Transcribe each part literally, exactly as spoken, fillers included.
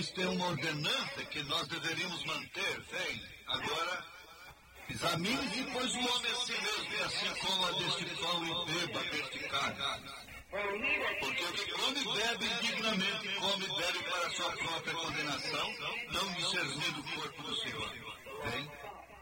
Deus tem uma ordenança que nós deveríamos manter. Vem, agora, examine-se, pois o homem a si mesmo, e assim coma deste pão e beba deste cálice. Porque o que come e bebe indignamente, come e bebe para a sua própria condenação, não discernindo o corpo do Senhor. Vem.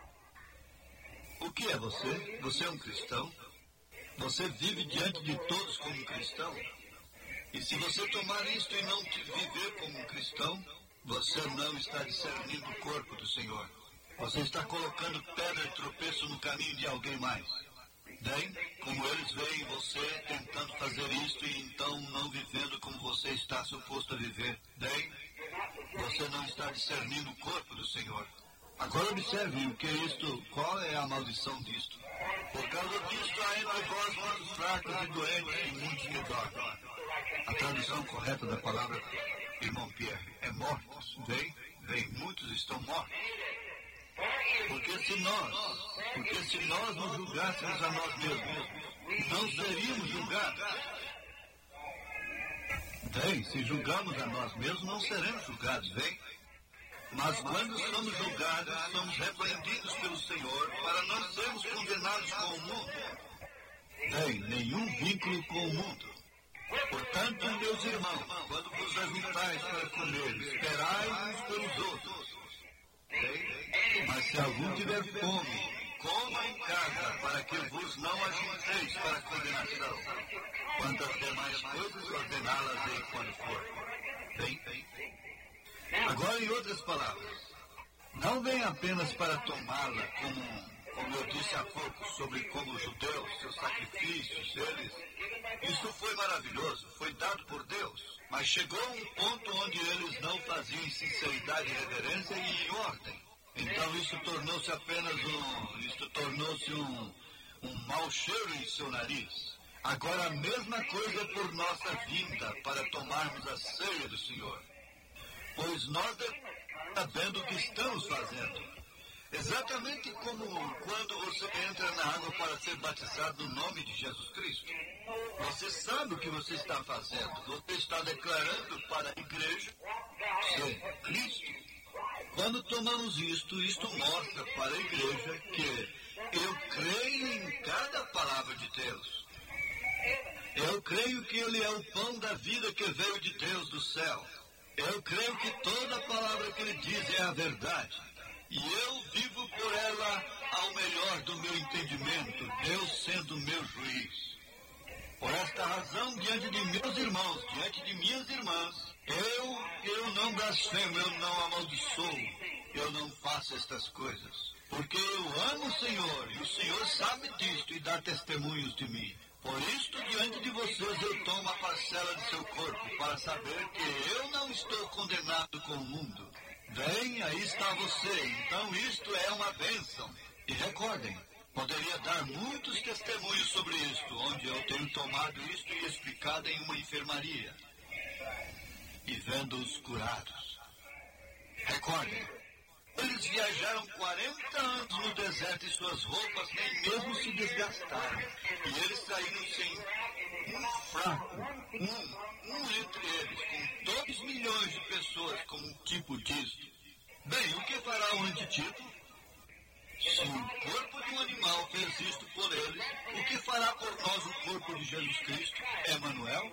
O que é você? Você é um cristão? Você vive diante de todos como um cristão? E se você tomar isto e não te viver como um cristão, você não está discernindo o corpo do Senhor. Você está colocando pedra de tropeço no caminho de alguém mais. Bem, como eles veem você tentando fazer isto e então não vivendo como você está suposto a viver. Bem, você não está discernindo o corpo do Senhor. Agora observe o que é isto, qual é a maldição disto. Por causa disto há entre vós muitos fracos e doentes e muitos que dormem. A tradução correta da palavra, irmão Pierre, é mortos. Bem, bem, muitos estão mortos. Porque se nós, porque se nós nos julgássemos a nós mesmos, não seríamos julgados. Bem, se julgamos a nós mesmos, não seremos julgados, bem? Mas quando somos julgados, somos repreendidos pelo Senhor para não sermos condenados com o mundo. Bem, nenhum vínculo com o mundo. Portanto, meus irmãos, quando vos ajuntais para comer, esperai uns pelos outros. Bem, mas se algum tiver fome, coma em casa, para que vos não ajunteis para condenação. Quanto às demais coisas, ordená-las-ei quando for. Bem, agora, em outras palavras, não vem apenas para tomá-la como, como eu disse há pouco, sobre como os judeus, seus sacrifícios, eles... Isso foi maravilhoso, foi dado por Deus, mas chegou um ponto onde eles não faziam em sinceridade, reverência e em ordem. Então isso tornou-se apenas um... Isso tornou-se um, um mau cheiro em seu nariz. Agora a mesma coisa por nossa vinda, para tomarmos a ceia do Senhor. Pois nós devemos sabendo o que estamos fazendo. Exatamente como quando você entra na água para ser batizado no nome de Jesus Cristo. Você sabe o que você está fazendo. Você está declarando para a igreja ser Cristo. Quando tomamos isto, isto mostra para a igreja que eu creio em cada palavra de Deus. Eu creio que Ele é o pão da vida que veio de Deus do céu. Eu creio que toda palavra que Ele diz é a verdade. E eu vivo por ela ao melhor do meu entendimento, Deus sendo meu juiz. Por esta razão, diante de meus irmãos, diante de minhas irmãs, eu, eu não blasfemo, eu não amaldiçoo, eu não faço estas coisas. Porque eu amo o Senhor, e o Senhor sabe disto e dá testemunhos de mim. Por isto, diante de vocês, eu tomo a parcela de seu corpo, para saber que eu não estou condenado com o mundo. Bem, aí está você. Então isto é uma bênção. E recordem, poderia dar muitos testemunhos sobre isto, onde eu tenho tomado isto e explicado em uma enfermaria. E vendo-os curados. Recordem, eles viajaram quarenta anos no deserto e suas roupas nem mesmo se desgastaram. E eles saíram sem um fraco, um, um entre eles, com dois milhões de pessoas como um tipo disto. Bem, o que fará o antitipo? Se o corpo de um animal fez isto por eles, o que fará por nós o corpo de Jesus Cristo, Emanuel?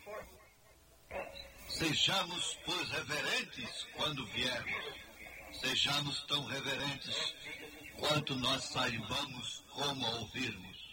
Sejamos, pois, reverentes quando viermos. Sejamos tão reverentes quanto nós saibamos como ouvirmos.